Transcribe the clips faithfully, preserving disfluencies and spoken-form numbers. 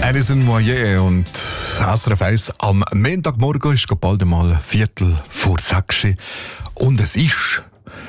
Alison Moyer und S R F eins am Montagmorgen ist bald einmal Viertel vor sechs. Und es ist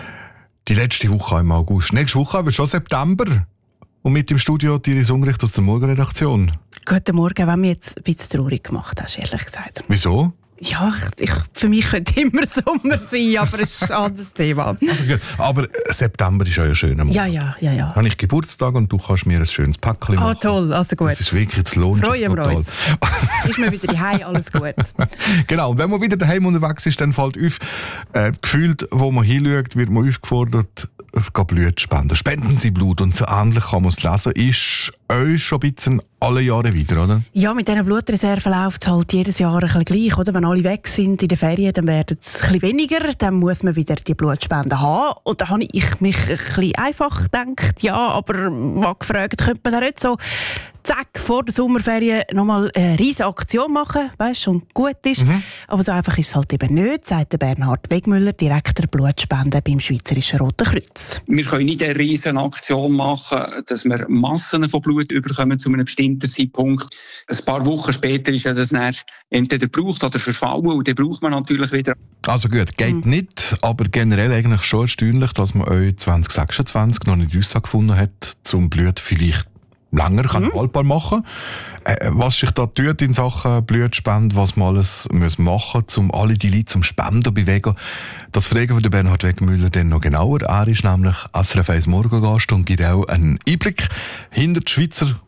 die letzte Woche im August. Nächste Woche haben wir schon September. Und mit im Studio Iris Ungerecht aus der Morgenredaktion. Guten Morgen, wenn mich jetzt ein bisschen traurig gemacht hast, ehrlich gesagt. Wieso? Ja, ich, für mich könnte immer Sommer sein, aber es ist ein anderes Thema. Also gut. Aber September ist ja ein schöner Monat. Ja, ja, ja, ja. Habe ich Geburtstag und du kannst mir ein schönes Päckchen machen. Ah, toll, also gut. Das ist wirklich, das lohnt sich Freuen wir total. uns. Ist mir wieder daheim, alles gut. Genau, und wenn man wieder daheim unterwegs ist, dann fällt auf, äh, gefühlt, wo man hinschaut, wird man aufgefordert, äh, Blut spenden. Spenden Sie Blut. Und so ähnlich kann man es lesen. Ist euch schon ein bisschen alle Jahre wieder, oder? Ja, mit diesen Blutreserven läuft es halt jedes Jahr ein bisschen gleich, oder? Wenn alle weg sind in den Ferien, dann werden es ein bisschen weniger, dann muss man wieder die Blutspenden haben. Und da habe ich mich ein bisschen einfach gedacht, ja, aber mal gefragt, könnte man da nicht so zack, vor der Sommerferien nochmal eine riesige Aktion machen, weißt du, und gut ist. Mhm. Aber so einfach ist es halt eben nicht, sagt der Bernhard Wegmüller, Direktor Blutspenden beim Schweizerischen Roten Kreuz. Wir können nicht eine riesige Aktion machen, dass wir Massen von Blut überkommen zu einem bestimmten Zeitpunkt. Ein paar Wochen später ist ja das dann entweder gebraucht oder verfallen und dann braucht man natürlich wieder. Also gut, geht mhm. nicht, aber generell eigentlich schon erstaunlich, dass man euch zwanzig sechsundzwanzig noch nicht Aussage gefunden hat, zum Blut vielleicht länger kann mhm. haltbar machen. Äh, was sich da tut in Sachen Blutspende, was man alles muss machen muss, um alle die Leute zum Spenden zu bewegen, das fragen wir den Bernhard Wegmüller dann noch genauer. Er ist nämlich S R F eins Morgengast und gibt auch einen Einblick hinter die Schweizer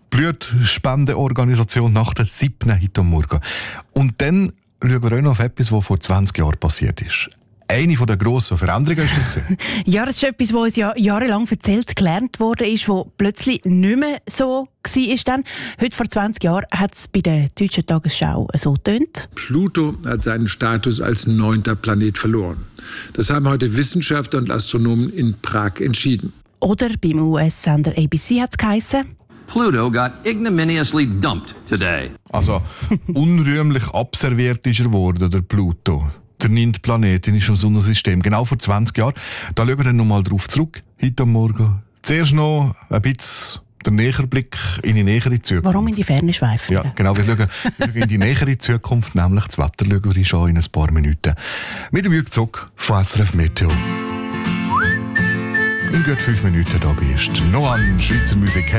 Blutspendeorganisation nach der siebten heute am Morgen. Und dann schauen wir auch noch auf etwas, was vor zwanzig Jahren passiert ist. Eine der grossen Veränderungen ist das gewesen. Ja, das ist etwas, was uns ja jahrelang erzählt, gelernt worden ist, was plötzlich nicht mehr so war. Dann. Heute vor zwanzig Jahren hat es bei der Deutschen Tagesschau so getönt. Pluto hat seinen Status als neunter Planet verloren. Das haben heute Wissenschaftler und Astronomen in Prag entschieden. Oder beim U S-Sender A B C hat es geheissen: Pluto got ignominiously dumped today. Also unrühmlich abserviert ist er geworden, der Pluto. Der neunte Planet in unserem Sonnensystem. Genau vor zwanzig Jahren. Da schauen wir dann nochmal drauf zurück, heute am Morgen. Zuerst noch ein bisschen der nähere Blick in die nähere Zukunft. Warum in die Ferne schweifen? Ja, genau. Wir schauen, wir schauen in die nähere Zukunft, nämlich das Wetter schauen wir schon in ein paar Minuten. Mit dem Jürg Zock von S R F Meteo. In gut fünf Minuten da bist. Noch an Schweizer Musik.